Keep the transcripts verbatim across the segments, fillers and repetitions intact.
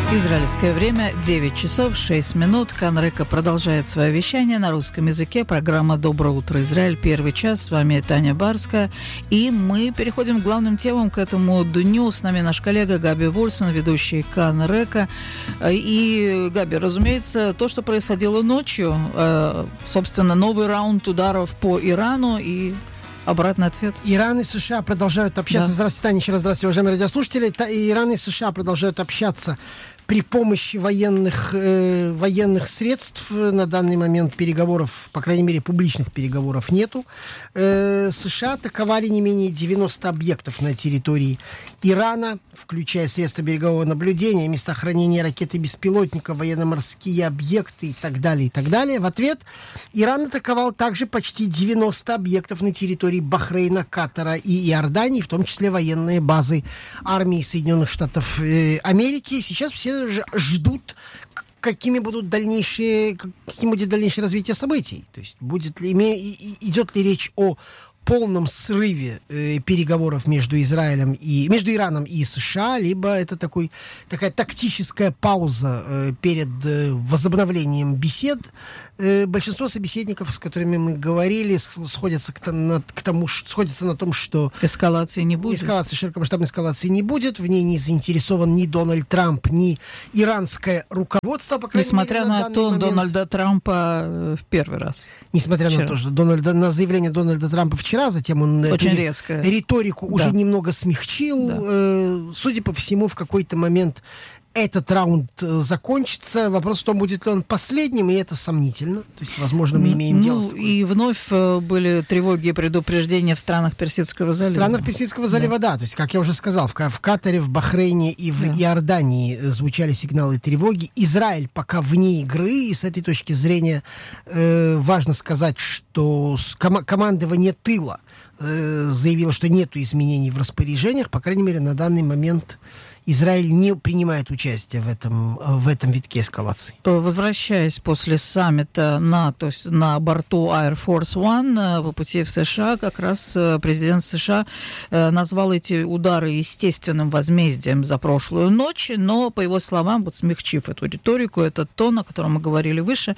Израильское время девять часов шесть минут. Канрека продолжает свое вещание на русском языке. Программа «Доброе утро, Израиль». Первый час. С вами Таня Барская. И мы переходим к главным темам к этому дню. С нами наш коллега Габи Вольсон, ведущий Канрека. И, Габи, разумеется, то, что происходило ночью, собственно, новый раунд ударов по Ирану и... Обратный ответ. Иран и США продолжают общаться. Да. Здравствуйте, Таня. Еще раз здравствуйте, уважаемые радиослушатели. Иран и США продолжают общаться при помощи военных, э, военных средств. На данный момент переговоров, по крайней мере, публичных переговоров нету. Э, США атаковали не менее девяносто объектов на территории Ирана, включая средства берегового наблюдения, места хранения ракет и беспилотников, военно-морские объекты и так далее, и так далее. В ответ Иран атаковал также почти девяносто объектов на территории Бахрейна, Катара и Иордании, в том числе военные базы армии Соединенных Штатов э, Америки. Сейчас все ждут, какими будут дальнейшие, каким будет дальнейшее развитие событий. То есть будет ли, идет ли речь о полном срыве э, переговоров между Израилем и между Ираном и США, либо это такой, такая тактическая пауза э, перед э, возобновлением бесед. Э, большинство собеседников, с которыми мы говорили, сходятся к, на, к тому, сходятся на том, что эскалации не будет. Эскалации, широкомасштабной эскалации не будет. В ней не заинтересован ни Дональд Трамп, ни иранское руководство, по крайней Несмотря мере, на, на на тон момент. Дональда Трампа в первый раз. Несмотря вчера. на то, что Дональда, на заявление Дональда Трампа вчера, затем он очень эту резко. риторику да. уже немного смягчил. Да. Э, судя по всему, в какой-то момент этот раунд закончится. Вопрос в том, будет ли он последним, и это сомнительно. То есть, возможно, мы имеем ну, дело с такой... И вновь были тревоги и предупреждения в странах Персидского залива. В странах Персидского залива, да. да. То есть, как я уже сказал, в, в Катаре, в Бахрейне и в да. Иордании звучали сигналы тревоги. Израиль пока вне игры, и с этой точки зрения э, важно сказать, что ком- командование тыла э, заявило, что нет изменений в распоряжениях. По крайней мере, на данный момент Израиль не принимает участие в этом, в этом витке эскалации. Возвращаясь после саммита НАТО на борту Air Force One по пути в США, как раз президент США назвал эти удары естественным возмездием за прошлую ночь, но, по его словам, вот смягчив эту риторику, этот тон, о котором мы говорили выше,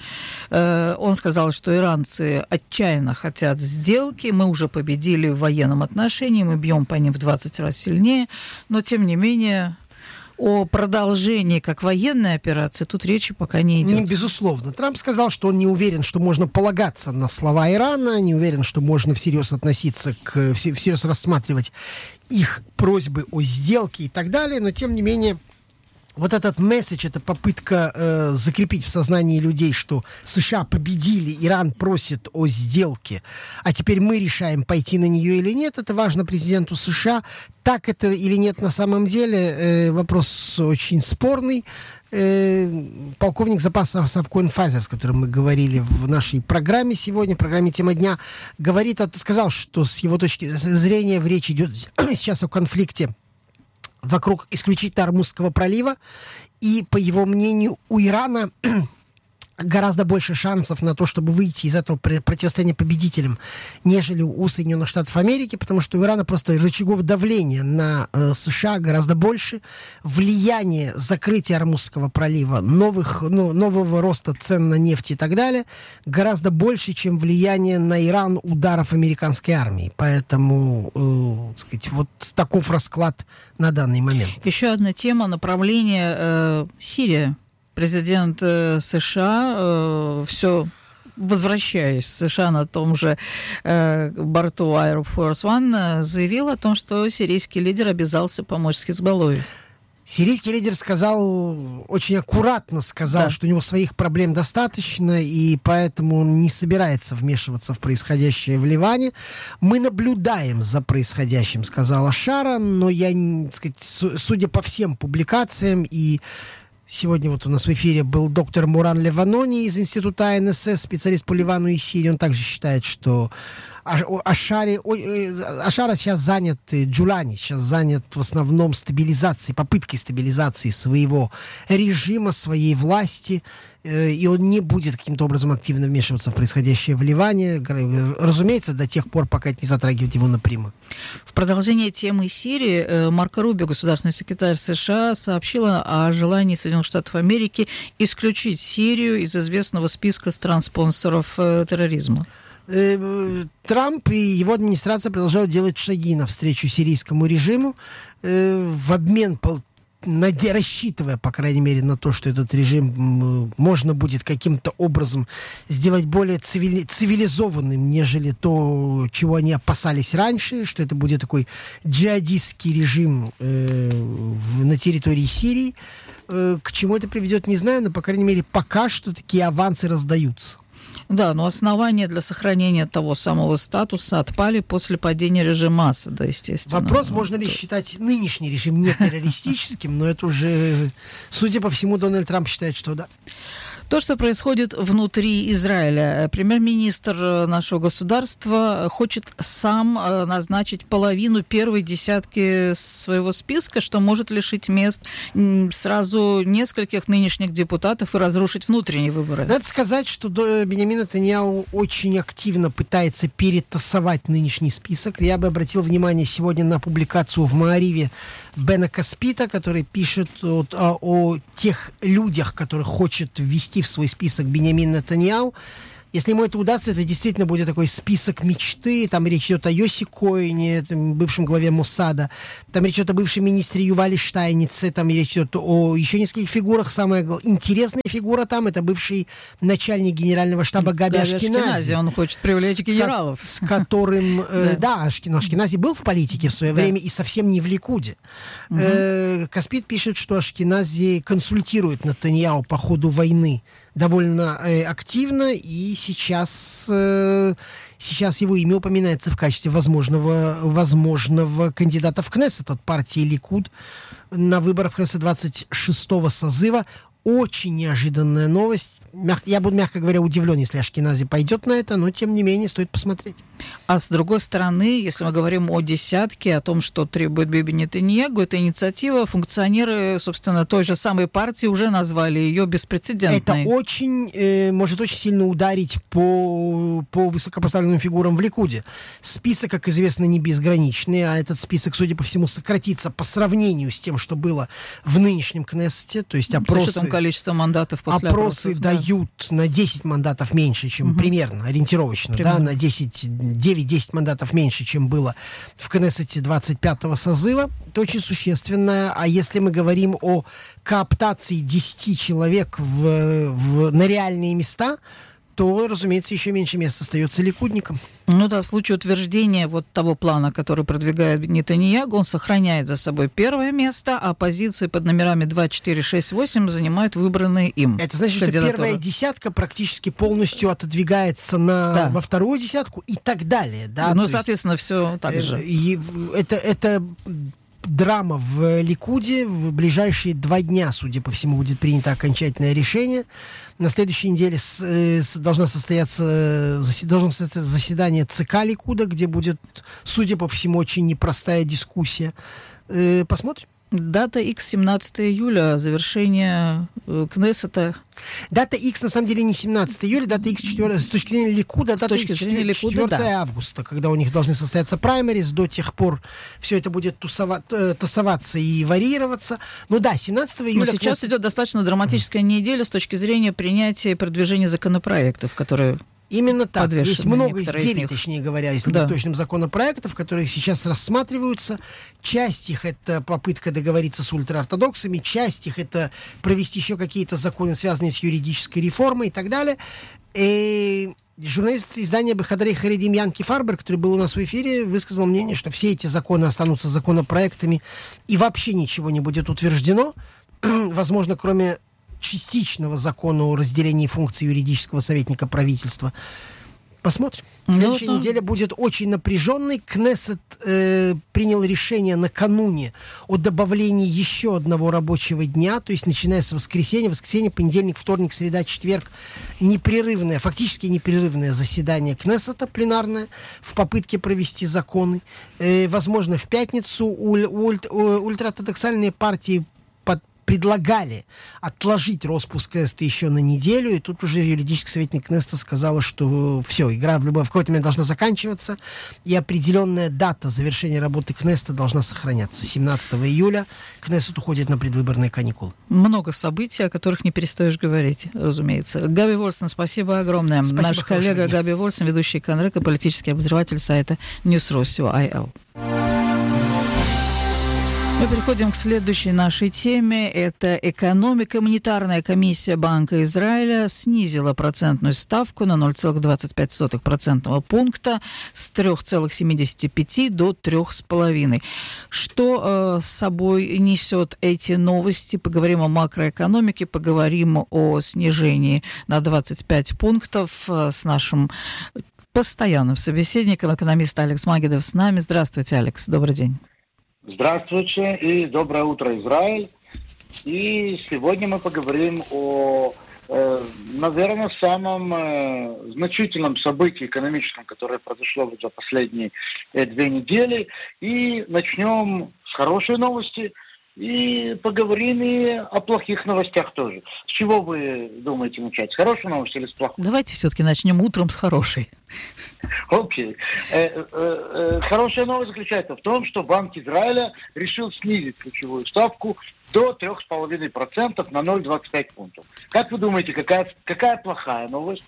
он сказал, что иранцы отчаянно хотят сделки, мы уже победили в военном отношении, мы бьем по ним в двадцать раз сильнее, но, тем не менее, о продолжении как военной операции тут речи пока не идет. Не, безусловно. Трамп сказал, что он не уверен, что можно полагаться на слова Ирана, не уверен, что можно всерьез относиться к, всерьез рассматривать их просьбы о сделке и так далее, но тем не менее вот этот месседж, эта попытка э, закрепить в сознании людей, что США победили, Иран просит о сделке, а теперь мы решаем, пойти на нее или нет, это важно президенту США. Так это или нет на самом деле, э, вопрос очень спорный. Э, полковник запаса Савкоин Фазер, с которым мы говорили в нашей программе сегодня, в программе «Тема дня», говорит, сказал, что с его точки зрения в речь идет сейчас о конфликте вокруг исключительно Ормузского пролива, и, по его мнению, у Ирана гораздо больше шансов на то, чтобы выйти из этого противостояния победителем, нежели у Соединенных Штатов Америки, потому что у Ирана просто рычагов давления на э, США гораздо больше, влияние закрытия Ормузского пролива, новых, ну, нового роста цен на нефть и так далее, гораздо больше, чем влияние на Иран ударов американской армии. Поэтому, э, так сказать, вот таков расклад на данный момент. Еще одна тема, направление э, Сирия. Президент э, США э, все, возвращаясь в США на том же э, борту Air Force One, э, заявил о том, что сирийский лидер обязался помочь с Хизбаллой. Сирийский лидер сказал, очень аккуратно сказал, да. что у него своих проблем достаточно, и поэтому он не собирается вмешиваться в происходящее в Ливане. Мы наблюдаем за происходящим, сказала Шара, но я, так сказать, судя по всем публикациям и сегодня вот у нас в эфире был доктор Муран Леванони из института эн эс эс, специалист по Ливану и Сирии. Он также считает, что Ашари, Ашара сейчас занят, Джулани сейчас занят в основном стабилизацией, попыткой стабилизации своего режима, своей власти, и он не будет каким-то образом активно вмешиваться в происходящее в Ливане, разумеется, до тех пор, пока это не затрагивает его напрямую. В продолжение темы Сирии Марко Рубио, государственный секретарь США, сообщила о желании Соединенных Штатов Америки исключить Сирию из известного списка стран-спонсоров терроризма. Трамп и его администрация продолжают делать шаги навстречу сирийскому режиму в обмен, рассчитывая, по крайней мере, на то, что этот режим можно будет каким-то образом сделать более цивили- цивилизованным, нежели то, чего они опасались раньше, что это будет такой джихадистский режим э, в, на территории Сирии. Э, к чему это приведет, не знаю, но, по крайней мере, пока что такие авансы раздаются. Да, но основания для сохранения того самого статуса отпали после падения режима Асада, естественно. Вопрос, можно ли считать нынешний режим не террористическим, но это уже, судя по всему, Дональд Трамп считает, что да. То, что происходит внутри Израиля. Премьер-министр нашего государства хочет сам назначить половину первой десятки своего списка, что может лишить мест сразу нескольких нынешних депутатов и разрушить внутренние выборы. Надо сказать, что Биньямин Нетаньяху очень активно пытается перетасовать нынешний список. Я бы обратил внимание сегодня на публикацию в Маариве Бена Каспита, который пишет о, о, о тех людях, которых хочет ввести в свой список Биньямин Нетаньяху. Если ему это удастся, это действительно будет такой список мечты. Там речь идет о Йоси Коэне, бывшем главе Моссада. Там речь идет о бывшем министре Ювале Штайнице. Там речь идет о еще нескольких фигурах. Самая интересная фигура там — это бывший начальник генерального штаба Габи, Габи Ашкенази. Ашкенази. Он хочет привлечь с генералов. С которым... э, да, Ашкенази был в политике в свое время и совсем не в Ликуде. Угу. Э, Каспит пишет, что Ашкенази консультирует Нетаньяху по ходу войны довольно э, активно, и сейчас, э, сейчас его имя упоминается в качестве возможного, возможного кандидата в Кнессет от партии Ликуд на выборах в Кнессет двадцать шестого созыва. Очень неожиданная новость. Мяг... Я буду, мягко говоря, удивлен, если Ашкенази пойдет на это, но, тем не менее, стоит посмотреть. А с другой стороны, если мы говорим о десятке, о том, что требует Биби Нетаньяху, эта инициатива, функционеры, собственно, той же самой партии уже назвали ее беспрецедентной. Это очень, э, может очень сильно ударить по, по высокопоставленным фигурам в Ликуде. Список, как известно, не безграничный, а этот список, судя по всему, сократится по сравнению с тем, что было в нынешнем Кнессете, то есть опросы... количество мандатов после опросы опросов, дают да. на десять мандатов меньше, чем угу. примерно, ориентировочно, примерно. Да, на десять, девять-десять мандатов меньше, чем было в Кнессете двадцать пятого созыва. Это очень существенно. А если мы говорим о кооптации десяти человек в, в, на реальные места, то, разумеется, еще меньше места остается ликудникам. Ну да, в случае утверждения вот того плана, который продвигает Нетаньяху, он сохраняет за собой первое место, а позиции под номерами два, четыре, шесть, восемь занимают выбранные им. Это значит, что первая десятка практически полностью отодвигается на, да. во вторую десятку и так далее. Да? Ну, то соответственно, есть, все так же. Э, это... это драма в Ликуде. В ближайшие два дня, судя по всему, будет принято окончательное решение. На следующей неделе с, с, должна состояться, заси, должно состояться заседание ЦК Ликуда, где будет, судя по всему, очень непростая дискуссия. Э, посмотрим. Дата X семнадцатое июля, завершение Кнессета. Дата X на самом деле не семнадцатое июля, дата X четвёртое, с точки зрения Ликуда, дата X четвёртое да. августа, когда у них должны состояться праймерис. До тех пор все это будет тусова, тасоваться и варьироваться. Ну да, семнадцатого июля... Но сейчас Кнессет... идет достаточно драматическая mm. неделя с точки зрения принятия и продвижения законопроектов, которые... Именно так. Есть много, из девять, из точнее говоря, если да. быть точным, законопроектов, которые сейчас рассматриваются. Часть их — это попытка договориться с ультраортодоксами, часть их — это провести еще какие-то законы, связанные с юридической реформой и так далее. И журналист издания «Бехадрей Харидим» Янки Фарбер, который был у нас в эфире, высказал мнение, что все эти законы останутся законопроектами и вообще ничего не будет утверждено. Возможно, кроме частичного закона о разделении функций юридического советника правительства. Посмотрим. Следующая ну, неделя будет очень напряженной. Кнессет э, принял решение накануне о добавлении еще одного рабочего дня, то есть начиная с воскресенья, воскресенье, понедельник, вторник, среда, четверг, непрерывное, фактически непрерывное заседание Кнессета пленарное в попытке провести законы. Э, возможно, в пятницу уль, уль, ультраортодоксальные партии предлагали отложить распуск Кнессета еще на неделю, и тут уже юридический советник Кнессета сказала, что все, игра в любой в какой-то момент должна заканчиваться, и определенная дата завершения работы Кнессета должна сохраняться. семнадцатого июля Кнессет уходит на предвыборные каникулы. Много событий, о которых не перестаешь говорить, разумеется. Габи Вольсон, спасибо огромное. Спасибо, наш коллега дня. Габи Вольсон, ведущий Конрек и политический обозреватель сайта Newsrossio точка ай эл. Мы переходим к следующей нашей теме. Это экономика. Монетарная комиссия Банка Израиля снизила процентную ставку на ноль целых двадцать пять сотых процентного пункта с три целых семьдесят пять до три целых пять десятых. Что э, с собой несет эти новости? Поговорим о макроэкономике, поговорим о снижении на двадцать пять пунктов э, с нашим постоянным собеседником, экономист Алекс Магедов с нами. Здравствуйте, Алекс. Добрый день. Здравствуйте и доброе утро, Израиль. И сегодня мы поговорим о, э, наверное, самом э, значительном событии экономическом, которое произошло за последние э, две недели. И начнем с хорошей новости и поговорим и о плохих новостях тоже. С чего вы думаете начать? С хорошей новости или с плохой? Давайте все-таки начнем утром с хорошей. Окей. Э, э, э, хорошая новость заключается в том, что Банк Израиля решил снизить ключевую ставку до три целых пять десятых процента на ноль целых двадцать пять сотых пунктов. Как вы думаете, какая, какая плохая новость?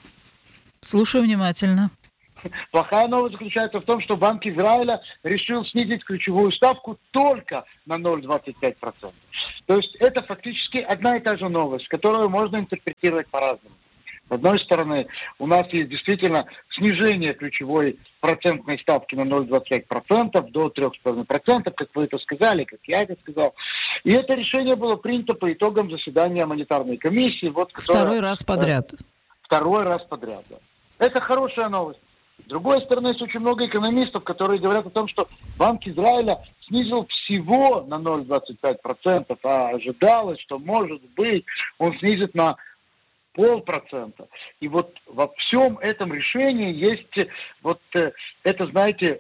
Слушаю внимательно. Плохая новость заключается в том, что Банк Израиля решил снизить ключевую ставку только на ноль целых двадцать пять сотых процента. То есть это фактически одна и та же новость, которую можно интерпретировать по-разному. С одной стороны, у нас есть действительно снижение ключевой процентной ставки на ноль целых двадцать пять сотых процента до три целых пять десятых процента, как вы это сказали, как я это сказал. И это решение было принято по итогам заседания монетарной комиссии. Вот, которая, Второй раз подряд. Э, второй раз подряд, да. Это хорошая новость. С другой стороны, есть очень много экономистов, которые говорят о том, что Банк Израиля снизил всего на ноль целых двадцать пять сотых процента, а ожидалось, что, может быть, он снизит на полпроцента. И вот во всем этом решении есть вот э, это, знаете,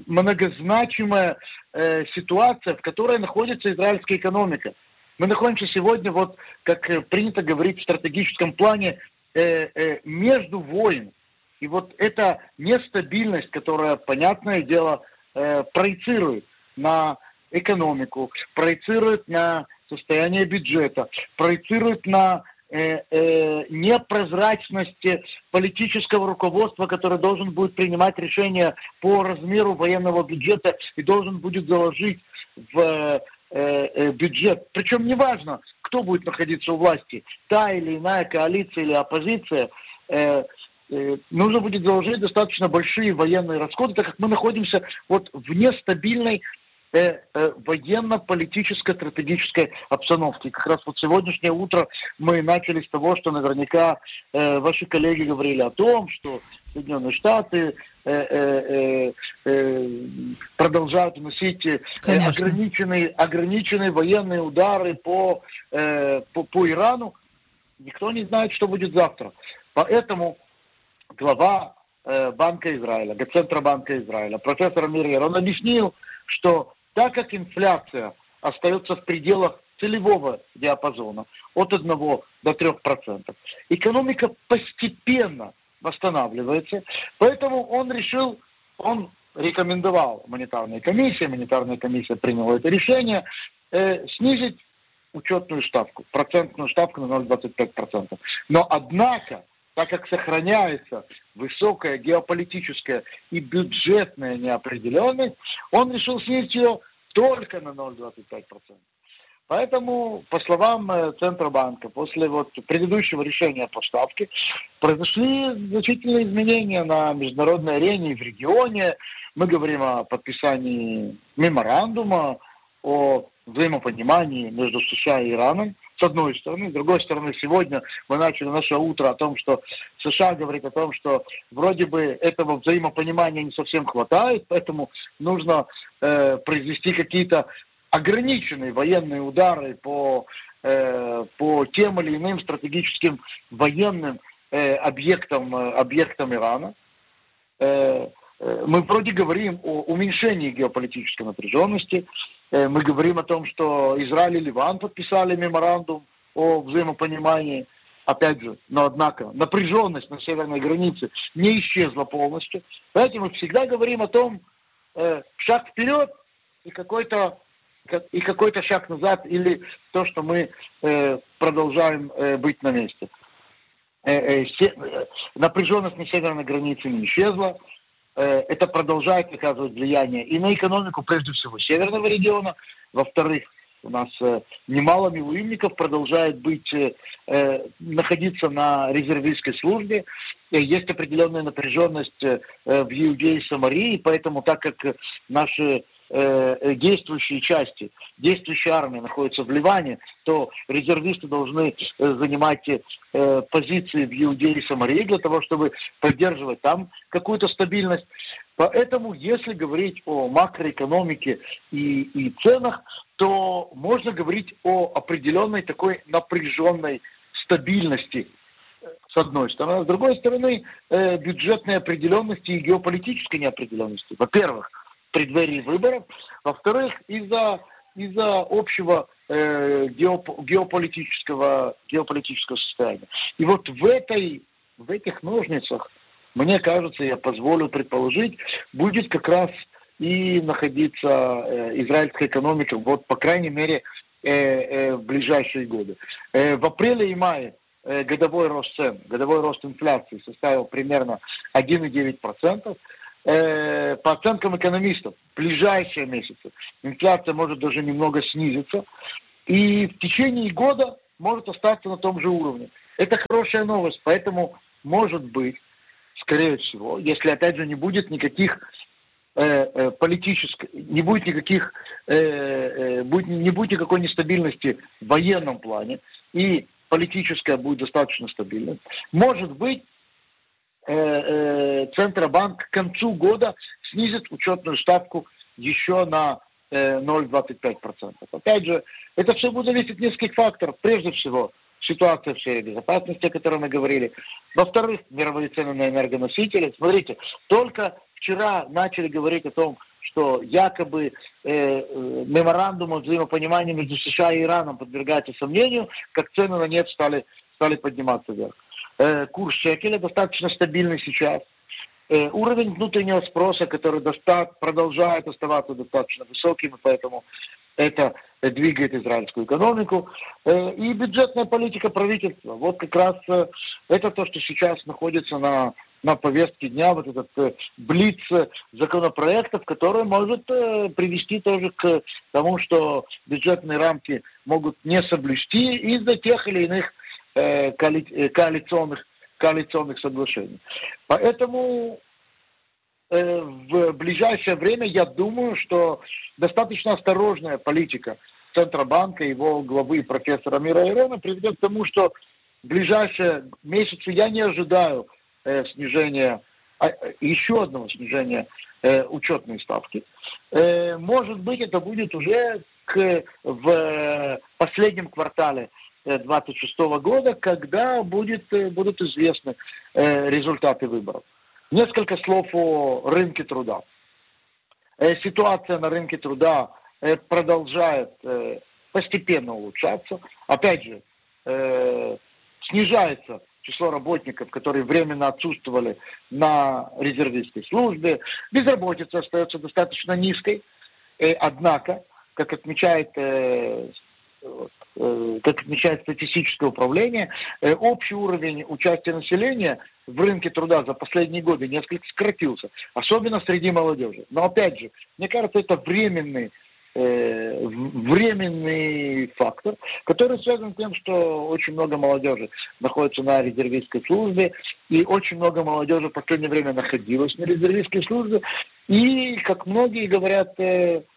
многозначимая э, ситуация, в которой находится израильская экономика. Мы находимся сегодня, вот как принято говорить в стратегическом плане, э, э, между войн. И вот эта нестабильность, которая, понятное дело, э, проецирует на экономику, проецирует на состояние бюджета, проецирует на э, э, непрозрачность политического руководства, которое должен будет принимать решения по размеру военного бюджета и должен будет заложить в э, э, бюджет. Причем неважно, кто будет находиться у власти, та или иная коалиция или оппозиция, э, нужно будет заложить достаточно большие военные расходы, так как мы находимся вот в нестабильной э, э, военно-политической стратегической обстановке. И как раз вот сегодняшнее утро мы начали с того, что наверняка э, ваши коллеги говорили о том, что Соединенные Штаты э, э, э, продолжают наносить э, ограниченные, ограниченные военные удары по, э, по, по Ирану. Никто не знает, что будет завтра. Поэтому глава э, Банка Израиля, Центробанка Израиля, профессор Мирер, он объяснил, что так как инфляция остается в пределах целевого диапазона от одного до трёх процентов, экономика постепенно восстанавливается, поэтому он решил, он рекомендовал монетарной комиссии, монетарная комиссия приняла это решение, э, снизить учетную ставку, процентную ставку на ноль целых двадцать пять сотых процента. Но однако, так как сохраняется высокая геополитическая и бюджетная неопределенность, он решил снизить ее только на ноль целых двадцать пять сотых процента. Поэтому, по словам Центробанка, после вот предыдущего решения по ставке, произошли значительные изменения на международной арене и в регионе. Мы говорим о подписании меморандума, о взаимопонимании между США и Ираном, с одной стороны. С другой стороны, сегодня мы начали наше утро о том, что США говорит о том, что вроде бы этого взаимопонимания не совсем хватает, поэтому нужно э, произвести какие-то ограниченные военные удары по, э, по тем или иным стратегическим военным э, объектам, э, объектам Ирана. Э, э, мы вроде говорим о уменьшении геополитической напряженности. Э, мы говорим о том, что Израиль и Ливан подписали меморандум о взаимопонимании. Опять же, но однако напряженность на северной границе не исчезла полностью. Поэтому мы всегда говорим о том, э, шаг вперед и какой-то и какой-то шаг назад, или то, что мы э, продолжаем э, быть на месте. Э, э, се, э, напряженность на северной границе не исчезла. Э, это продолжает оказывать влияние и на экономику, прежде всего, северного региона. Во-вторых, у нас э, немало милуимников продолжает быть, э, э, находиться на резервистской службе. Э, есть определенная напряженность э, в Иудее и Самарии, поэтому так как наши действующие части, действующая армия находится в Ливане, то резервисты должны занимать позиции в Иудее и Самарии для того, чтобы поддерживать там какую-то стабильность. Поэтому, если говорить о макроэкономике и, и ценах, то можно говорить о определенной такой напряженной стабильности с одной стороны, а с другой стороны бюджетной определенности и геополитической неопределенности. Во-первых, в преддверии выборов, во-вторых, из-за из-за общего э, геоп, геополитического, геополитического состояния. И вот в, этой, в этих ножницах, мне кажется, я позволю предположить, будет как раз и находиться э, израильская экономика, вот по крайней мере э, э, в ближайшие годы. Э, в апреле и мае э, годовой рост цен, годовой рост инфляции составил примерно один целых девять десятых процента. По оценкам экономистов, в ближайшие месяцы инфляция может даже немного снизиться. И в течение года может остаться на том же уровне. Это хорошая новость, поэтому, может быть, скорее всего, если, опять же, не будет никаких э, э, политических, не будет никаких, э, э, будет, не будет никакой нестабильности в военном плане, и политическая будет достаточно стабильной, может быть, Центробанк к концу года снизит учетную ставку еще на ноль целых двадцать пять сотых процента. Опять же, это все будет зависеть от нескольких факторов. Прежде всего, ситуация в сфере безопасности, о которой мы говорили. Во-вторых, мировые цены на энергоносители. Смотрите, только вчера начали говорить о том, что якобы э, меморандум о взаимопонимании между США и Ираном подвергается сомнению, как цены на нефть стали, стали подниматься вверх. Курс шекеля достаточно стабильный сейчас. Уровень внутреннего спроса, который доста- продолжает оставаться достаточно высоким, и поэтому это двигает израильскую экономику. И бюджетная политика правительства. Вот как раз это то, что сейчас находится на, на повестке дня, вот этот блиц законопроектов, который может привести тоже к тому, что бюджетные рамки могут не соблюсти из-за тех или иных Коали... коалиционных, коалиционных соглашений. Поэтому э, в ближайшее время я думаю, что достаточно осторожная политика Центробанка, его главы профессора Мира Ирона приведет к тому, что в ближайшие месяцы я не ожидаю э, снижения, э, еще одного снижения э, учетной ставки. Э, может быть, это будет уже к, в последнем квартале двадцать шестого года, когда будет, будут известны э, результаты выборов. Несколько слов о рынке труда. Э, ситуация на рынке труда э, продолжает э, постепенно улучшаться. Опять же, э, снижается число работников, которые временно отсутствовали на резервистской службе. Безработица остается достаточно низкой. Э, однако, как отмечает э, как отмечает статистическое управление, общий уровень участия населения в рынке труда за последние годы несколько сократился, особенно среди молодежи. Но опять же, мне кажется, это временный, э, временный фактор, который связан с тем, что очень много молодежи находится на резервистской службе, и очень много молодежи в последнее время находилось на резервистской службе, и, как многие говорят, э,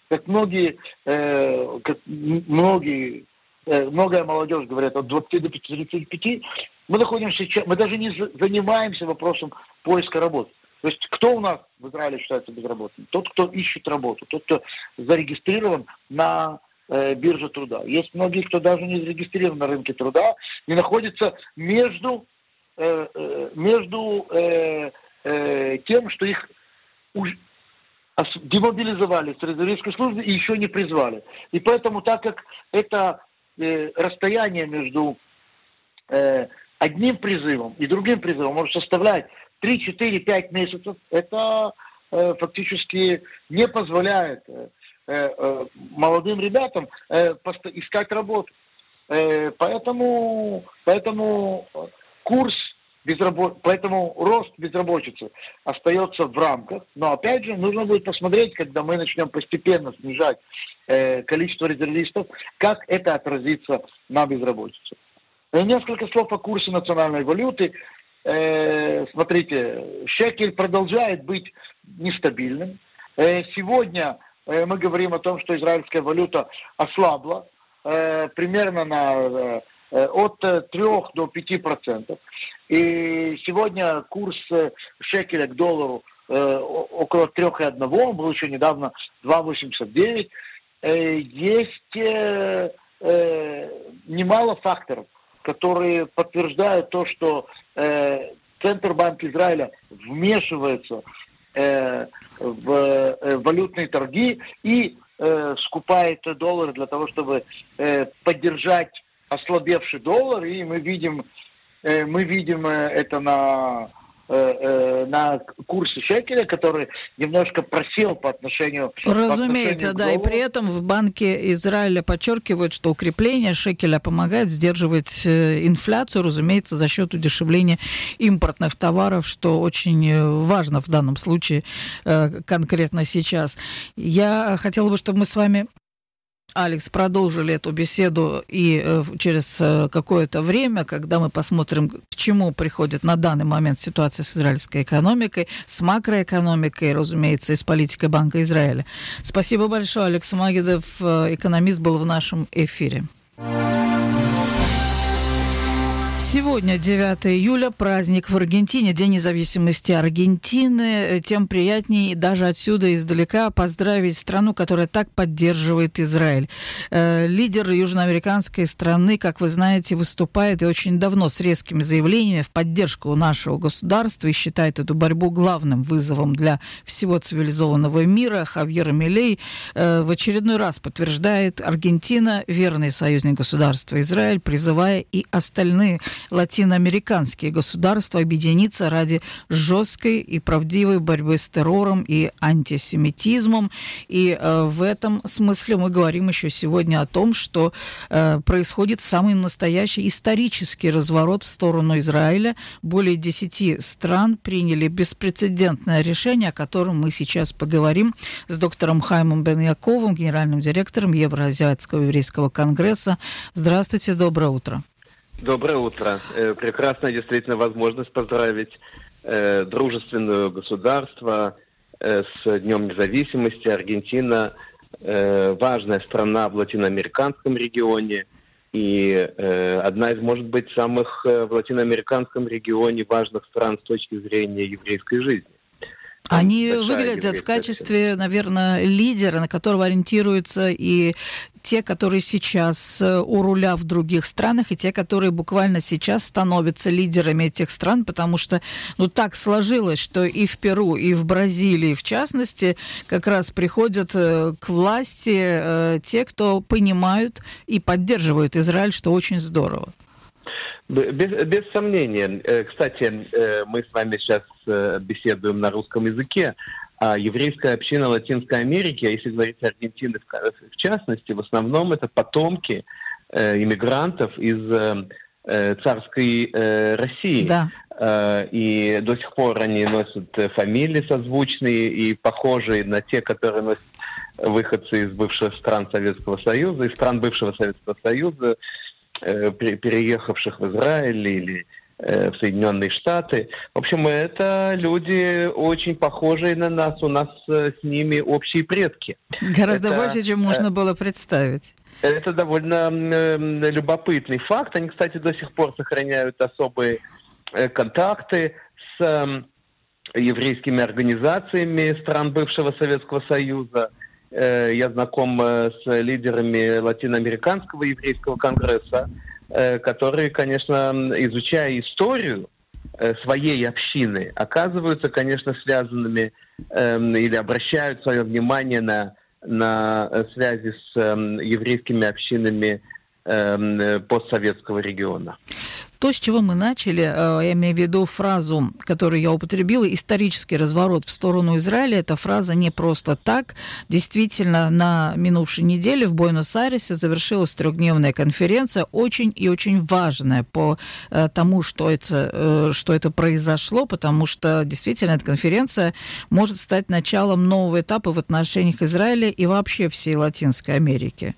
как многие, э, как многие, э, многая молодежь говорят от двадцати до тридцати пяти, мы находимся, мы даже не занимаемся вопросом поиска работы. То есть кто у нас в Израиле считается безработным? Тот, кто ищет работу, тот, кто зарегистрирован на э, бирже труда. Есть многие, кто даже не зарегистрирован на рынке труда и находится между, э, э, между э, э, тем, что их уж демобилизовали с резервистской службы и еще не призвали. И поэтому, так как это э, расстояние между э, одним призывом и другим призывом может составлять три, четыре, пять месяцев, это э, фактически не позволяет э, э, молодым ребятам э, пост- искать работу. Э, поэтому, поэтому курс безработ... поэтому рост безработицы остается в рамках. Но опять же, нужно будет посмотреть, когда мы начнем постепенно снижать э, количество резервистов, как это отразится на безработице. Несколько слов о курсе национальной валюты. Э, смотрите, шекель продолжает быть нестабильным. Э, сегодня э, мы говорим о том, что израильская валюта ослабла э, примерно на, э, от трёх до пяти процентов. И сегодня курс шекеля к доллару э, около три целых одна десятая, он был еще недавно два целых восемьдесят девять. Э, есть э, э, немало факторов, которые подтверждают то, что э, Центробанк Израиля вмешивается э, в э, валютные торги и э, скупает доллары для того, чтобы э, поддержать ослабевший доллар. И мы видим, э, мы видим это на на курсе шекеля, который немножко просел по отношению, Разумеется, по отношению к да, доллару. И при этом в Банке Израиля подчеркивают, что укрепление шекеля помогает сдерживать инфляцию, разумеется, за счет удешевления импортных товаров, что очень важно в данном случае конкретно сейчас. Я хотела бы, чтобы мы с вами, Алекс, продолжили эту беседу и э, через э, какое-то время, когда мы посмотрим, к чему приходит на данный момент ситуация с израильской экономикой, с макроэкономикой, разумеется, и с политикой Банка Израиля. Спасибо большое. Алекс Магидов, э, экономист, был в нашем эфире. Сегодня, девятого июля, праздник в Аргентине, День независимости Аргентины. Тем приятнее даже отсюда, издалека, поздравить страну, которая так поддерживает Израиль. Лидер южноамериканской страны, как вы знаете, выступает и очень давно с резкими заявлениями в поддержку нашего государства и считает эту борьбу главным вызовом для всего цивилизованного мира. Хавьер Милей в очередной раз подтверждает: Аргентина – верный союзник государства Израиль, призывая и остальные латиноамериканские государства объединиться ради жесткой и правдивой борьбы с террором и антисемитизмом. И э, в этом смысле мы говорим еще сегодня о том, что э, происходит самый настоящий исторический разворот в сторону Израиля. Более десяти стран приняли беспрецедентное решение, о котором мы сейчас поговорим с доктором Хаимом Бен-Яковым, генеральным директором Евроазиатского еврейского конгресса. Здравствуйте, доброе утро. Доброе утро. Прекрасная действительно возможность поздравить э, дружественное государство э, с Днем независимости. Аргентина э, важная страна в латиноамериканском регионе и э, одна из, может быть, самых э, в латиноамериканском регионе важных стран с точки зрения еврейской жизни. Они выглядят в качестве, наверное, лидера, на которого ориентируются и те, которые сейчас у руля в других странах, и те, которые буквально сейчас становятся лидерами этих стран, потому что, ну, так сложилось, что и в Перу, и в Бразилии, в частности, как раз приходят к власти э, те, кто понимают и поддерживают Израиль, что очень здорово. Без, без сомнения. Кстати, мы с вами сейчас беседуем на русском языке, а еврейская община Латинской Америки, а если говорить о Аргентине в частности, в основном это потомки иммигрантов из царской России. Да. И до сих пор они носят фамилии созвучные и похожие на те, которые носят выходцы из бывших стран Советского Союза, из стран бывшего Советского Союза, переехавших в Израиль или в Соединенные Штаты. В общем, это люди очень похожие на нас, у нас с ними общие предки. Гораздо это, больше, чем можно было представить. Это довольно любопытный факт. Они, кстати, до сих пор сохраняют особые контакты с еврейскими организациями стран бывшего Советского Союза. Я знаком с лидерами Латиноамериканского еврейского конгресса, которые, конечно, изучая историю своей общины, оказываются, конечно, связанными или обращают свое внимание на, на связи с еврейскими общинами постсоветского региона. То, с чего мы начали, я имею в виду фразу, которую я употребила, исторический разворот в сторону Израиля, эта фраза не просто так. Действительно, на минувшей неделе в Буэнос-Айресе завершилась трехдневная конференция, очень и очень важная по тому, что это, что это произошло, потому что действительно эта конференция может стать началом нового этапа в отношениях Израиля и вообще всей Латинской Америки.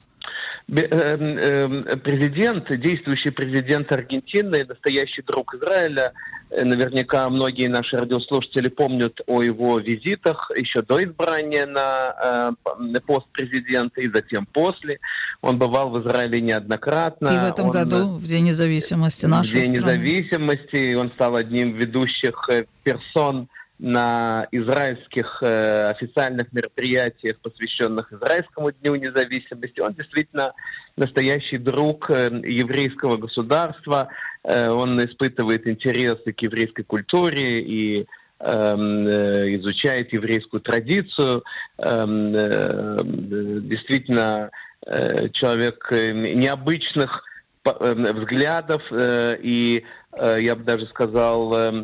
Президент, действующий президент Аргентины, настоящий друг Израиля, наверняка многие наши радиослушатели помнят о его визитах еще до избрания на пост президента и затем после. Он бывал в Израиле неоднократно. И в этом он, году, в День независимости нашей страны. В День страны. независимости он стал одним из ведущих персон на израильских э, официальных мероприятиях, посвященных Израильскому Дню независимости. Он действительно настоящий друг э, еврейского государства. Э, он испытывает интересы к еврейской культуре и э, э, изучает еврейскую традицию. Э, э, действительно, э, человек необычных э, взглядов э, и, э, я бы даже сказал, э,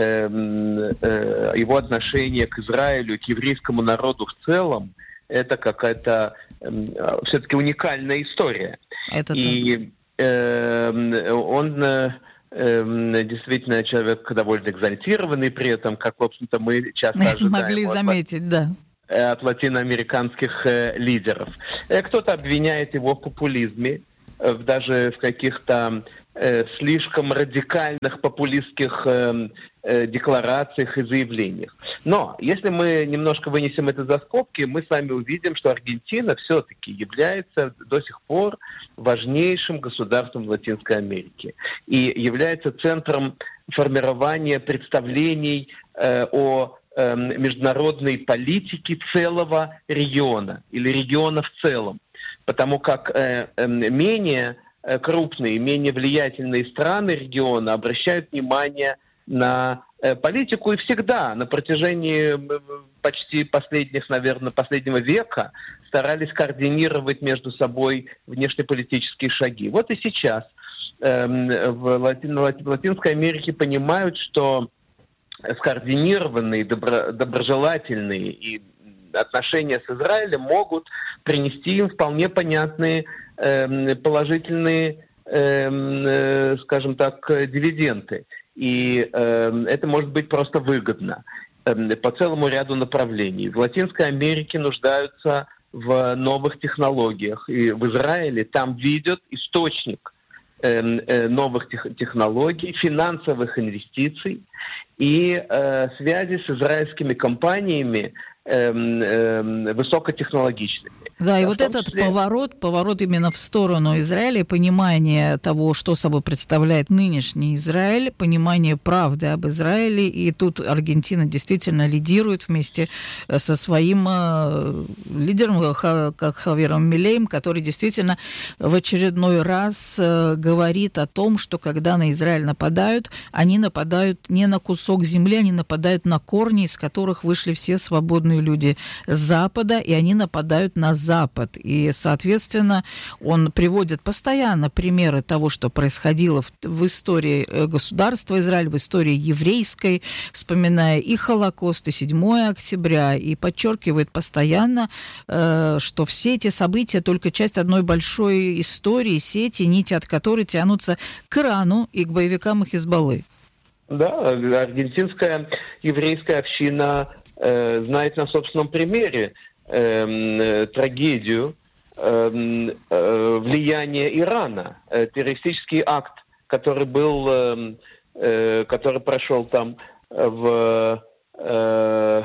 его отношение к Израилю, к еврейскому народу в целом, это какая-то э, все-таки уникальная история. Это и э, он э, действительно человек довольно экзальтированный при этом, как, в общем-то, мы часто ожидаем. Могли заметить, да. От латиноамериканских э, лидеров. Кто-то обвиняет его в популизме, э, даже в каких-то э, слишком радикальных популистских э, э, декларациях и заявлениях. Но если мы немножко вынесем это за скобки, мы с вами увидим, что Аргентина все-таки является до сих пор важнейшим государством Латинской Америки и является центром формирования представлений э, о международной политики целого региона или региона в целом. Потому как э, э, менее крупные, менее влиятельные страны региона обращают внимание на э, политику и всегда на протяжении почти последних, наверное, последнего века старались координировать между собой внешнеполитические шаги. Вот и сейчас э, в, Лати... в Латинской Америке понимают, что скоординированные, добро, доброжелательные и отношения с Израилем могут принести им вполне понятные э, положительные, э, скажем так, дивиденды. И э, это может быть просто выгодно э, по целому ряду направлений. В Латинской Америке нуждаются в новых технологиях. И в Израиле там видят источник э, э, новых тех, технологий, финансовых инвестиций и э, связи с израильскими компаниями э, э, высокотехнологичными. Да, и вот этот числе... поворот, поворот именно в сторону Израиля, понимание того, что собой представляет нынешний Израиль, понимание правды об Израиле, и тут Аргентина действительно лидирует вместе со своим э, лидером, как Хавьером Милеем, который действительно в очередной раз э, говорит о том, что когда на Израиль нападают, они нападают не на кусок земли, они нападают на корни, из которых вышли все свободные люди Запада, и они нападают на Запад. И, соответственно, он приводит постоянно примеры того, что происходило в, в истории государства Израиль, в истории еврейской, вспоминая и Холокост, и седьмое октября, и подчеркивает постоянно, э, что все эти события только часть одной большой истории, сети, нити от которой тянутся к Ирану и к боевикам Хизбаллы. Да, аргентинская еврейская община э, знает на собственном примере э, трагедию э, э, влияния Ирана. Э, террористический акт который был, э, э, который прошел там в, э,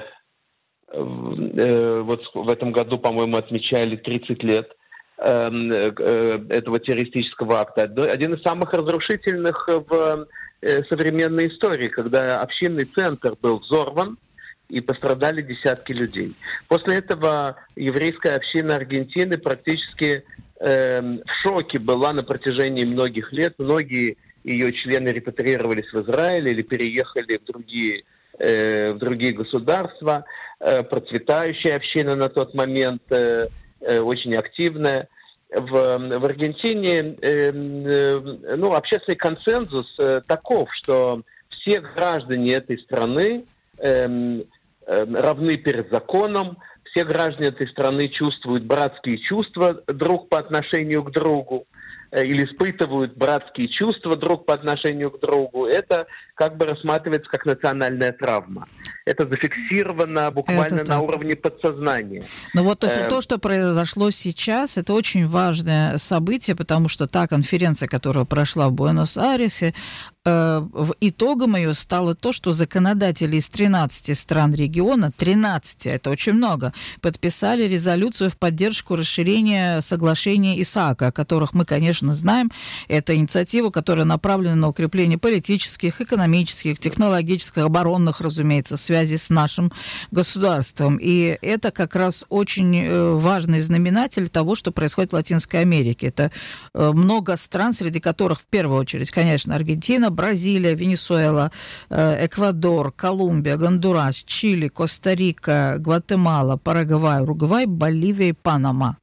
в э, вот в этом году, по-моему, отмечали тридцать лет э, э, этого террористического акта. Один из самых разрушительных в э, современной истории, когда общинный центр был взорван, и пострадали десятки людей. После этого еврейская община Аргентины практически э, в шоке была на протяжении многих лет. Многие ее члены репатриировались в Израиль или переехали в другие, э, в другие государства. Э, процветающая община на тот момент, э, э, очень активная. В, в Аргентине э, э, ну, общественный консенсус э, таков, что все граждане этой страны э, равны перед законом, все граждане этой страны чувствуют братские чувства друг по отношению к другу, или испытывают братские чувства друг по отношению к другу. Это как бы рассматривается как национальная травма. Это зафиксировано буквально это на уровне подсознания. Ну вот то, э- то, что произошло сейчас, это очень важное событие, потому что та конференция, которая прошла в Буэнос-Айресе, э- в итогом ее стало то, что законодатели из тринадцати стран региона, тринадцати, это очень много, подписали резолюцию в поддержку расширения соглашения Исаака, о которых мы, конечно, знаем. Это инициатива, которая направлена на укрепление политических, экономических, технологических, оборонных, разумеется, связей с нашим государством. И это как раз очень важный знаменатель того, что происходит в Латинской Америке. Это много стран, среди которых в первую очередь, конечно, Аргентина, Бразилия, Венесуэла, Эквадор, Колумбия, Гондурас, Чили, Коста-Рика, Гватемала, Парагвай, Уругвай, Боливия и Панама.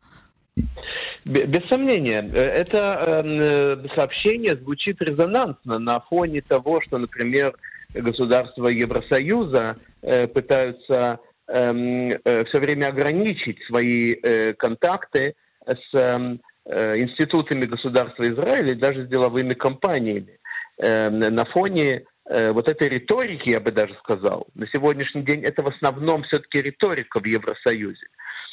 Без сомнения, это э, сообщение звучит резонансно на фоне того, что, например, государства Евросоюза э, пытаются э, э, все время ограничить свои э, контакты с э, институтами государства Израиля и даже с деловыми компаниями. Э, на фоне э, вот этой риторики, я бы даже сказал, на сегодняшний день это в основном все-таки риторика в Евросоюзе.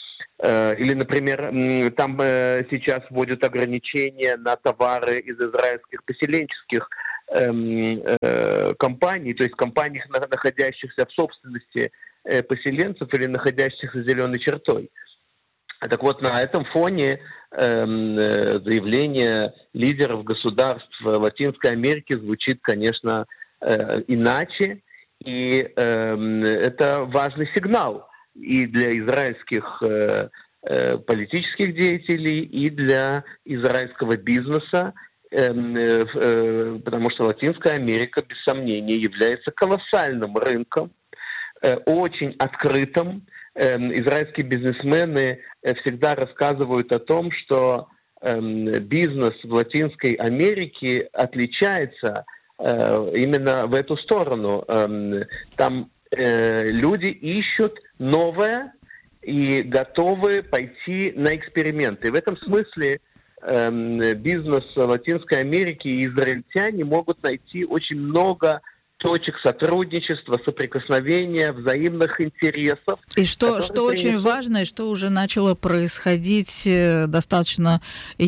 Или, например, там сейчас вводят ограничения на товары из израильских поселенческих эм, э, компаний, то есть компаний, находящихся в собственности э, поселенцев или находящихся за зеленой чертой. Так вот, на этом фоне эм, э, заявление лидеров государств Латинской Америки звучит, конечно, э, иначе, и э, это важный сигнал и для израильских э, э, политических деятелей, и для израильского бизнеса, э, э, потому что Латинская Америка, без сомнения, является колоссальным рынком, э, очень открытым. Э, израильские бизнесмены э, всегда рассказывают о том, что э, бизнес в Латинской Америке отличается э, именно в эту сторону. Э, там э, люди ищут новое и готовы пойти на эксперименты. И в этом смысле э, бизнес Латинской Америки и израильтяне могут найти очень много точек сотрудничества, соприкосновения, взаимных интересов. И что, что принесут... очень важно, и что уже начало происходить достаточно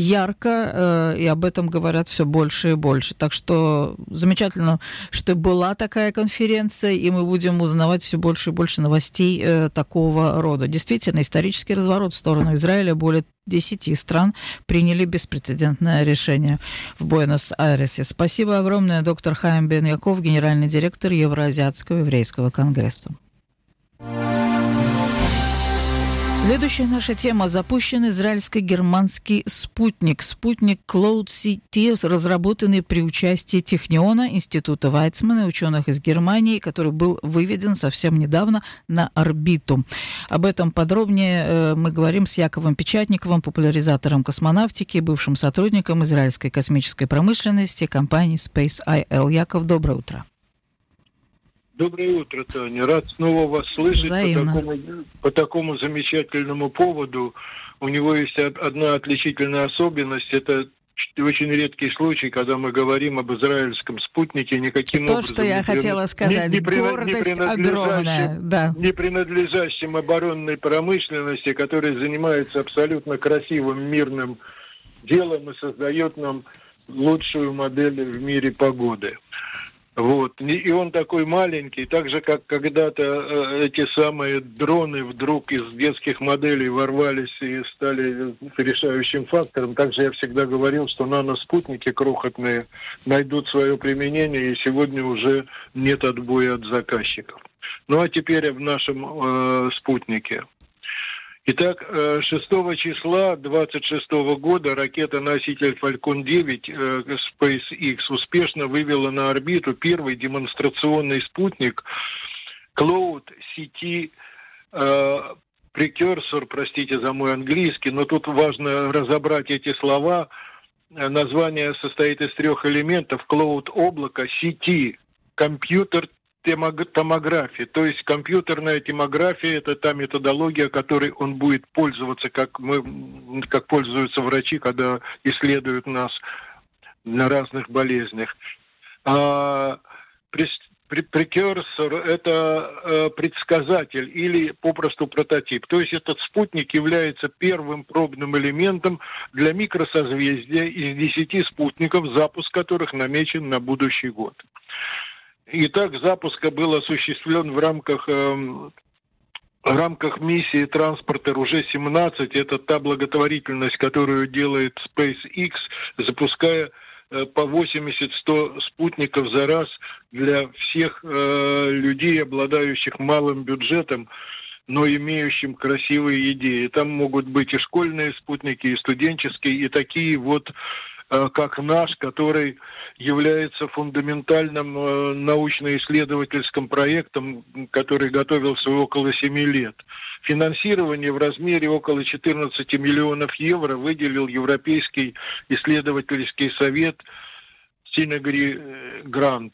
ярко, и об этом говорят все больше и больше. Так что замечательно, что была такая конференция, и мы будем узнавать все больше и больше новостей такого рода. Действительно, исторический разворот в сторону Израиля. Более десяти стран приняли беспрецедентное решение в Буэнос-Айресе. Спасибо огромное, доктор Хаим бен Яков, генеральный директор Евроазиатского еврейского конгресса. Следующая наша тема. Запущен израильско-германский спутник. Спутник Cloud си ти, разработанный при участии Техниона, Института Вайцмана и ученых из Германии, который был выведен совсем недавно на орбиту. Об этом подробнее мы говорим с Яковом Печатниковым, популяризатором космонавтики, бывшим сотрудником израильской космической промышленности компании SpaceIL. Яков, доброе утро. Доброе утро, Таня. Рад снова вас слышать по такому, по такому замечательному поводу. У него есть одна отличительная особенность. Это очень редкий случай, когда мы говорим об израильском спутнике. Никаким То, образом что я не хотела сказать. Не, не Гордость не огромная. Да. Не принадлежащим оборонной промышленности, который занимается абсолютно красивым мирным делом и создает нам лучшую модель в мире погоды. Вот. И он такой маленький, так же, как когда-то э, эти самые дроны вдруг из детских моделей ворвались и стали решающим фактором. Также я всегда говорил, что наноспутники крохотные найдут свое применение, и сегодня уже нет отбоя от заказчиков. Ну а теперь в нашем э, спутнике. Итак, шестого числа двадцать шестого года ракета-носитель Falcon девять SpaceX успешно вывела на орбиту первый демонстрационный спутник Cloud City Precursor, простите за мой английский, но тут важно разобрать эти слова. Название состоит из трех элементов: Cloud — облако, City — компьютер, томография, то есть компьютерная томография, это та методология, которой он будет пользоваться, как мы, как пользуются врачи, когда исследуют нас на разных болезнях. А, прекурсор — это э, предсказатель или попросту прототип. То есть этот спутник является первым пробным элементом для микросозвездия из десяти спутников, запуск которых намечен на будущий год. Итак, запуск был осуществлен в рамках, э, в рамках миссии «Транспортер» уже семнадцать. Это та благотворительность, которую делает SpaceX, запуская э, по восемьдесят-сто спутников за раз для всех э, людей, обладающих малым бюджетом, но имеющим красивые идеи. Там могут быть и школьные спутники, и студенческие, и такие вот, как наш, который является фундаментальным э, научно-исследовательским проектом, который готовился около семи лет. Финансирование в размере около четырнадцати миллионов евро выделил Европейский исследовательский совет Synergy Grant.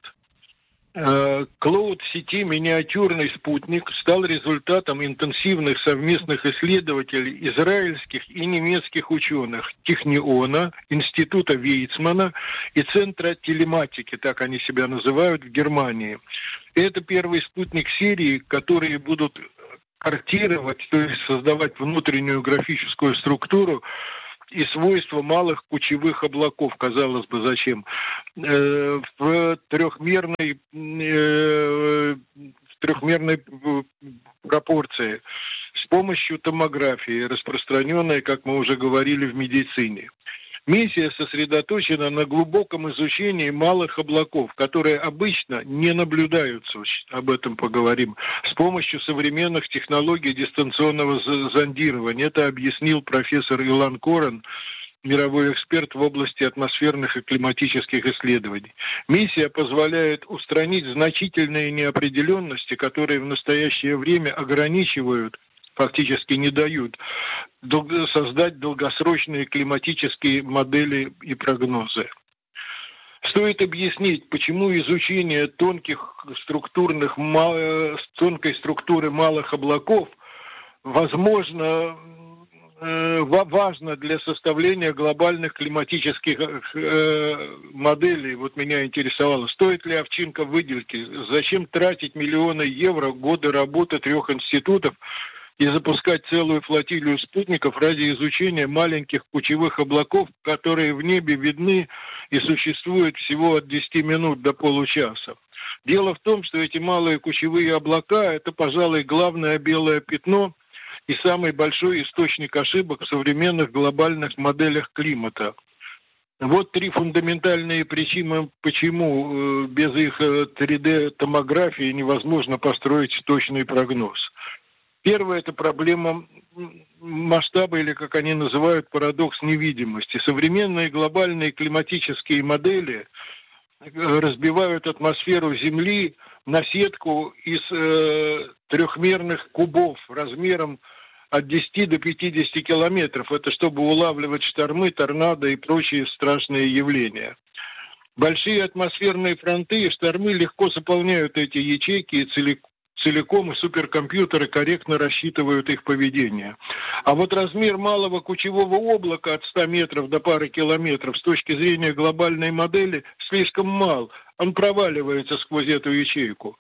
Cloud сети миниатюрный спутник стал результатом интенсивных совместных исследований израильских и немецких ученых Техниона, Института Вейцмана и Центра телематики, так они себя называют, в Германии. Это первый спутник серии, которые будут картировать, то есть создавать внутреннюю графическую структуру и свойства малых кучевых облаков, казалось бы, зачем, э, в трехмерной, э, в трехмерной пропорции с помощью томографии, распространенной, как мы уже говорили, в медицине. Миссия сосредоточена на глубоком изучении малых облаков, которые обычно не наблюдаются, об этом поговорим, с помощью современных технологий дистанционного зондирования. Это объяснил профессор Илан Корен, мировой эксперт в области атмосферных и климатических исследований. Миссия позволяет устранить значительные неопределенности, которые в настоящее время ограничивают, фактически не дают создать долгосрочные климатические модели и прогнозы. Стоит объяснить, почему изучение тонких структурных, тонкой структуры малых облаков возможно, важно для составления глобальных климатических моделей. Вот меня интересовало, стоит ли овчинка выделки, зачем тратить миллионы евро, годы работы трех институтов и запускать целую флотилию спутников ради изучения маленьких кучевых облаков, которые в небе видны и существуют всего от десяти минут до получаса. Дело в том, что эти малые кучевые облака – это, пожалуй, главное белое пятно и самый большой источник ошибок в современных глобальных моделях климата. Вот три фундаментальные причины, почему без их три дэ-томографии невозможно построить точный прогноз. Первое – это проблема масштаба, или, как они называют, парадокс невидимости. Современные глобальные климатические модели разбивают атмосферу Земли на сетку из э, трехмерных кубов размером от десяти до пятидесяти километров. Это чтобы улавливать штормы, торнадо и прочие страшные явления. Большие атмосферные фронты и штормы легко заполняют эти ячейки и целиком. целиком, и суперкомпьютеры корректно рассчитывают их поведение. А вот размер малого кучевого облака от ста метров до пары километров с точки зрения глобальной модели слишком мал. Он проваливается сквозь эту ячейку.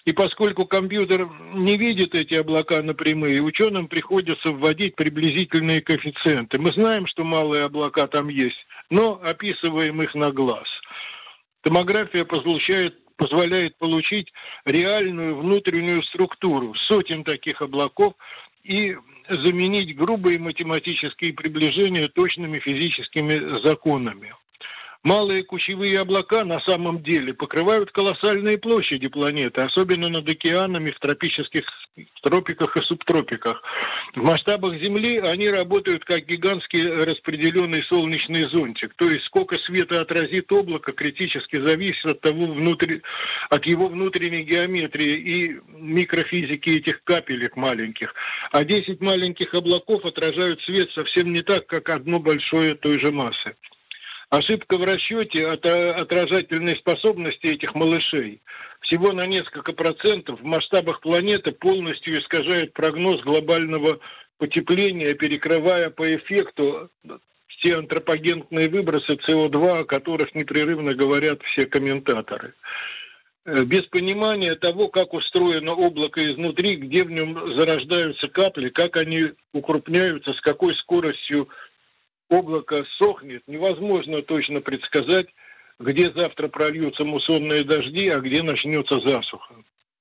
И поскольку компьютер не видит эти облака напрямую, ученым приходится вводить приблизительные коэффициенты. Мы знаем, что малые облака там есть, но описываем их на глаз. Томография позволяет, позволяет получить реальную внутреннюю структуру сотен таких облаков и заменить грубые математические приближения точными физическими законами. Малые кучевые облака на самом деле покрывают колоссальные площади планеты, особенно над океанами в тропических в тропиках и субтропиках. В масштабах Земли они работают как гигантский распределенный солнечный зонтик, то есть сколько света отразит облако, критически зависит от того, внутри, от его внутренней геометрии и микрофизики этих капелек маленьких. А десять маленьких облаков отражают свет совсем не так, как одно большое той же массы. Ошибка в расчете от отражательной способности этих малышей всего на несколько процентов в масштабах планеты полностью искажает прогноз глобального потепления, перекрывая по эффекту все антропогенные выбросы С О два, о которых непрерывно говорят все комментаторы. Без понимания того, как устроено облако изнутри, где в нем зарождаются капли, как они укрупняются, с какой скоростью облако сохнет, невозможно точно предсказать, где завтра прольются муссонные дожди, а где начнется засуха.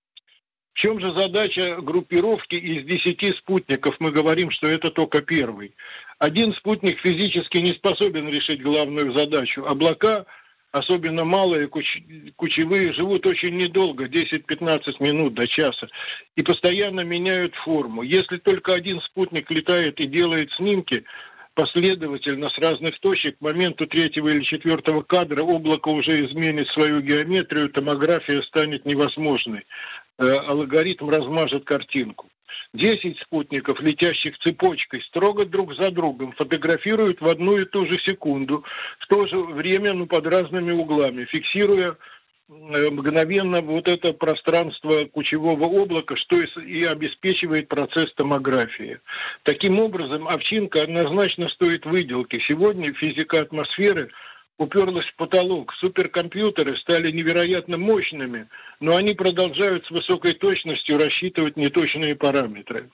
В чем же задача группировки из десяти спутников? Мы говорим, что это только первый. Один спутник физически не способен решить главную задачу. Облака, особенно малые, куч... кучевые, живут очень недолго, десять-пятнадцать минут до часа, и постоянно меняют форму. Если только один спутник летает и делает снимки последовательно с разных точек, к моменту третьего или четвертого кадра облако уже изменит свою геометрию, томография станет невозможной. Алгоритм размажет картинку. Десять спутников, летящих цепочкой, строго друг за другом, фотографируют в одну и ту же секунду, в то же время, но под разными углами, фиксируя мгновенно вот это пространство кучевого облака, что и обеспечивает процесс томографии. Таким образом, овчинка однозначно стоит выделки. Сегодня физика атмосферы уперлась в потолок. Суперкомпьютеры стали невероятно мощными, но они продолжают с высокой точностью рассчитывать неточные параметры.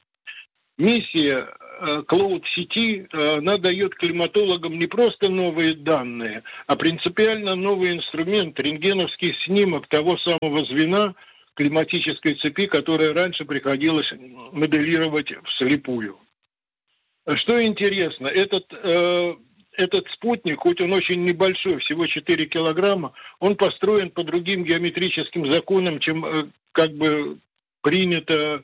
Миссия Клауд-сети, она дает климатологам не просто новые данные, а принципиально новый инструмент, рентгеновский снимок того самого звена климатической цепи, которое раньше приходилось моделировать вслепую. Что интересно, этот, э, этот спутник, хоть он очень небольшой, всего четыре килограмма, он построен по другим геометрическим законам, чем э, как бы принято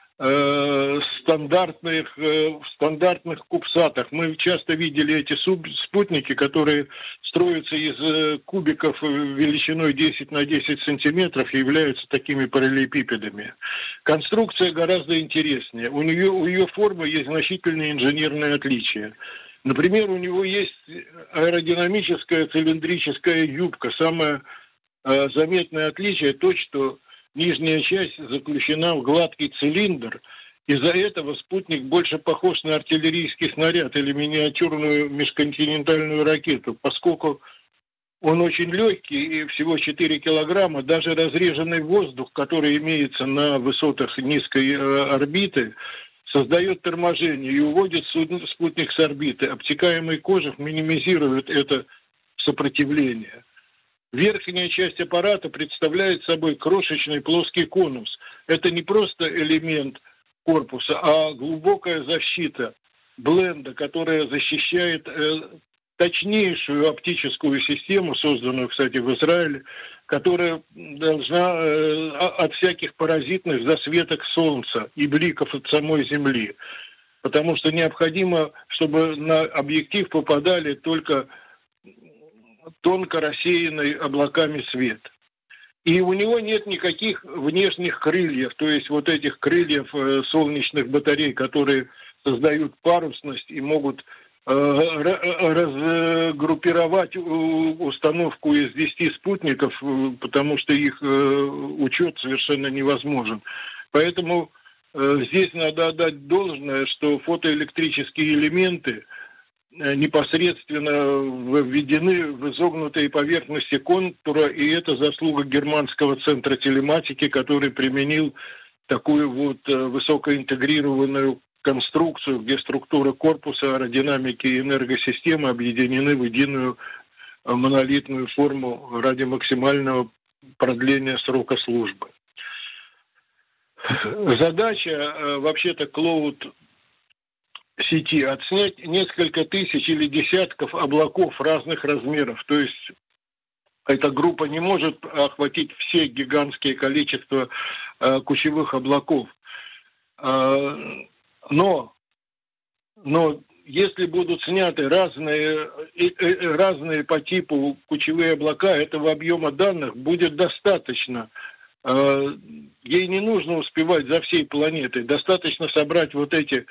в стандартных, в стандартных кубсатах. Мы часто видели эти спутники, которые строятся из кубиков величиной десять на десять сантиметров и являются такими параллелепипедами. Конструкция гораздо интереснее. У нее, у ее формы есть значительные инженерные отличия. Например, у него есть аэродинамическая цилиндрическая юбка. Самое э, заметное отличие то, что нижняя часть заключена в гладкий цилиндр. Из-за этого спутник больше похож на артиллерийский снаряд или миниатюрную межконтинентальную ракету, поскольку он очень легкий и всего четыре килограмма, даже разреженный воздух, который имеется на высотах низкой орбиты, создает торможение и уводит спутник с орбиты. Обтекаемый кожух минимизирует это сопротивление. Верхняя часть аппарата представляет собой крошечный плоский конус. Это не просто элемент корпуса, а глубокая защита бленда, которая защищает э, точнейшую оптическую систему, созданную, кстати, в Израиле, которая должна э, от всяких паразитных засветок Солнца и бликов от самой Земли. Потому что необходимо, чтобы на объектив попадали только тонко рассеянный облаками свет. И у него нет никаких внешних крыльев, то есть вот этих крыльев э, солнечных батарей, которые создают парусность и могут э, разгруппировать установку из десяти спутников, э, потому что их э, учет совершенно невозможен. Поэтому э, здесь надо отдать должное, что фотоэлектрические элементы непосредственно введены в изогнутые поверхности контура, и это заслуга германского центра телематики, который применил такую вот высокоинтегрированную конструкцию, где структура корпуса, аэродинамики и энергосистемы объединены в единую монолитную форму ради максимального продления срока службы. Задача вообще-то Cloud сети отснять несколько тысяч или десятков облаков разных размеров. То есть эта группа не может охватить все гигантские количества э, кучевых облаков. Э, но, но если будут сняты разные, э, э, разные по типу кучевые облака, этого объема данных будет достаточно. Э, ей не нужно успевать за всей планетой. Достаточно собрать вот эти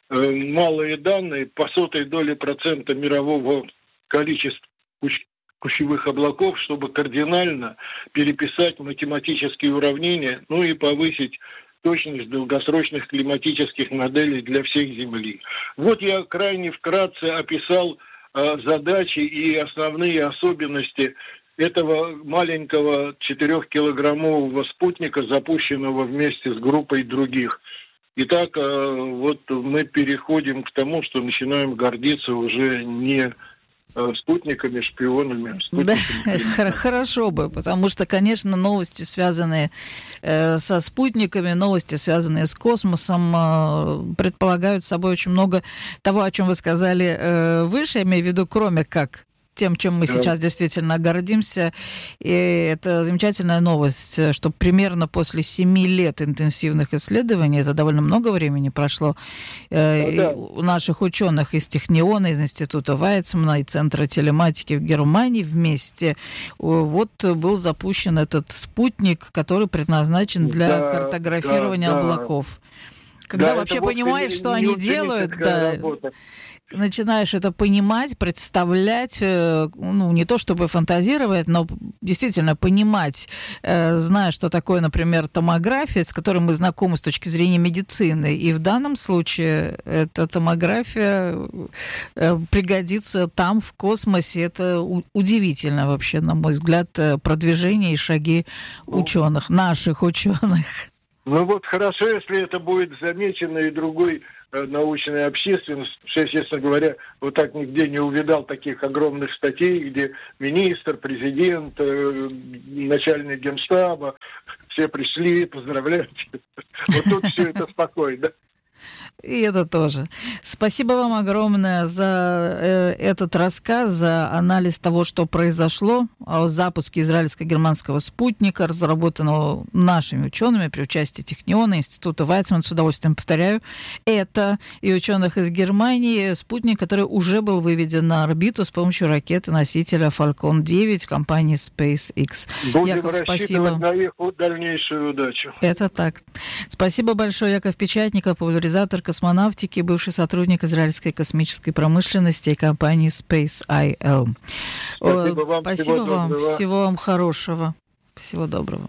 малые данные по сотой доли процента мирового количества куч- кучевых облаков, чтобы кардинально переписать математические уравнения, ну и повысить точность долгосрочных климатических моделей для всей Земли. Вот я крайне вкратце описал э, задачи и основные особенности этого маленького четырехкилограммового спутника, запущенного вместе с группой других. Итак, вот мы переходим к тому, что начинаем гордиться уже не спутниками, шпионами. Спутниками. Да, хорошо бы, потому что, конечно, новости, связанные э, со спутниками, новости, связанные с космосом, э, предполагают собой очень много того, о чем вы сказали э, выше, я имею в виду, кроме как тем, чем мы да. сейчас действительно гордимся. И это замечательная новость, что примерно после семи лет интенсивных исследований, это довольно много времени прошло, э, да, да. у наших ученых из Техниона, из Института Вайцмана и Центра телематики в Германии вместе, вот был запущен этот спутник, который предназначен для да, картографирования да, облаков. Когда да, вообще понимаешь, что они делают, да, начинаешь это понимать, представлять, ну, не то чтобы фантазировать, но действительно понимать, зная, что такое, например, томография, с которой мы знакомы с точки зрения медицины. И в данном случае эта томография пригодится там, в космосе. Это удивительно вообще, на мой взгляд, продвижение и шаги ученых, наших ученых. Ну вот хорошо, если это будет замечено и другой научной общественности, что я, честно говоря, вот так нигде не увидал таких огромных статей, где министр, президент, э, начальник генштаба, все пришли, поздравляют. Вот тут все это спокойно. И это тоже. Спасибо вам огромное за э, этот рассказ, за анализ того, что произошло о запуске израильско-германского спутника, разработанного нашими учеными при участии Техниона, Института Вайцмана. С удовольствием повторяю, это и ученых из Германии спутник, который уже был выведен на орбиту с помощью ракеты-носителя Falcon девять компании SpaceX. Будем Яков, спасибо. На их дальнейшую удачу. Это так. Спасибо большое, Яков Печатников, популяризатор космонавтики, бывший сотрудник израильской космической промышленности и компании SpaceIL. Спасибо вам. Спасибо всего вам. Доброго. Всего вам хорошего. Всего доброго.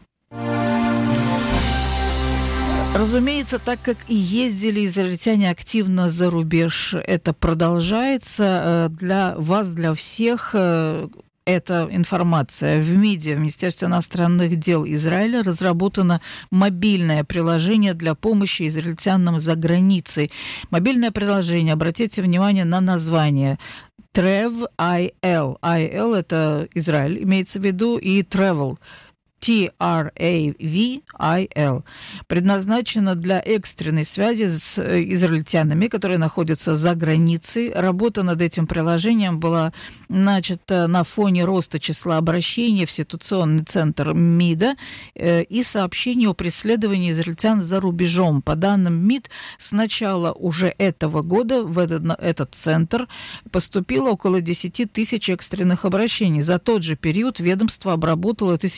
Разумеется, так как и ездили израильтяне активно за рубеж, это продолжается. Для вас, для всех, эта информация. В МИДе, в Министерстве иностранных дел Израиля, разработано мобильное приложение для помощи израильтянам за границей. Мобильное приложение, обратите внимание на название. TravIL. IL – это Израиль, имеется в виду, и Travel. T R A V I L, предназначена для экстренной связи с израильтянами, которые находятся за границей. Работа над этим приложением была начата на фоне роста числа обращений в ситуационный центр МИДа и сообщений о преследовании израильтян за рубежом. По данным МИД, с начала уже этого года в этот, этот центр поступило около десять тысяч экстренных обращений. За тот же период ведомство обработало тысяча восемьсот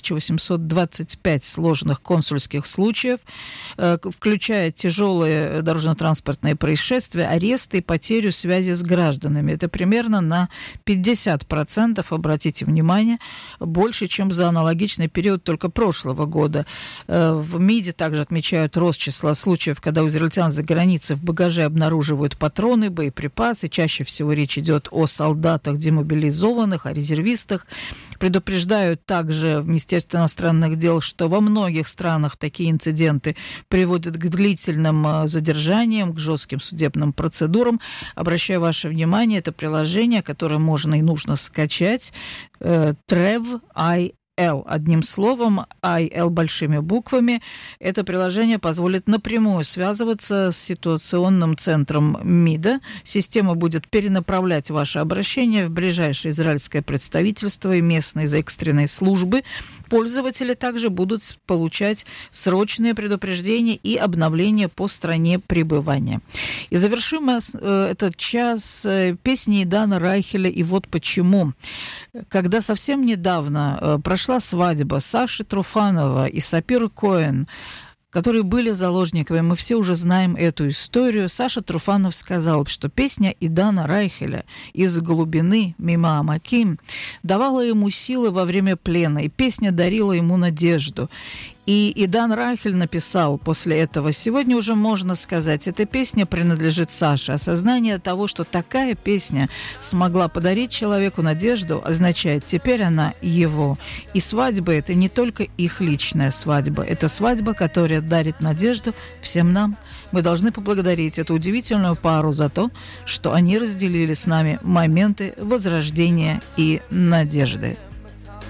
восемьсот двадцать пять сложных консульских случаев, включая тяжелые дорожно-транспортные происшествия, аресты и потерю связи с гражданами. Это примерно на пятьдесят процентов, обратите внимание, больше, чем за аналогичный период только прошлого года. В МИДе также отмечают рост числа случаев, когда у израильтян за границей в багаже обнаруживают патроны, боеприпасы. Чаще всего речь идет о солдатах демобилизованных, о резервистах. Предупреждают также в Министерстве иностранных дел, что во многих странах такие инциденты приводят к длительным задержаниям, к жестким судебным процедурам. Обращаю ваше внимание, это приложение, которое можно и нужно скачать, TrevIL. Одним словом, ай эл большими буквами. Это приложение позволит напрямую связываться с ситуационным центром МИДа. Система будет перенаправлять ваше обращение в ближайшее израильское представительство и местные экстренные службы. Пользователи также будут получать срочные предупреждения и обновления по стране пребывания. И завершим мы этот час песней Дана Райхеля «И вот почему». Когда совсем недавно прошла свадьба Саши Труфанова и Сапиры Коэн, которые были заложниками, мы все уже знаем эту историю. Саша Труфанов сказал, что песня Идана Райхеля «Из глубины мимо Амаким» давала ему силы во время плена, и песня дарила ему надежду. И Идан Райхель написал после этого: «Сегодня уже можно сказать, эта песня принадлежит Саше. Осознание того, что такая песня смогла подарить человеку надежду, означает, теперь она его. И свадьба — это не только их личная свадьба. Это свадьба, которая дарит надежду всем нам. Мы должны поблагодарить эту удивительную пару за то, что они разделили с нами моменты возрождения и надежды».